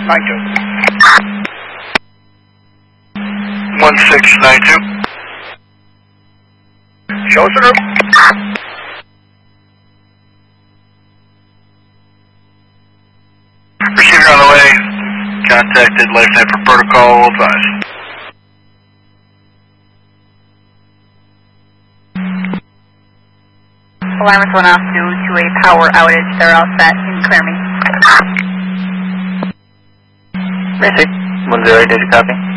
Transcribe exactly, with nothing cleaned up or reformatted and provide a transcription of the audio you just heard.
nine two. one six nine two. Show us the room. Receiver on the way. Contacted LifeNet for protocol. Advise. Alarm is went off due to a power outage. They're all set in clear me. Receive. one zero eight, did you copy?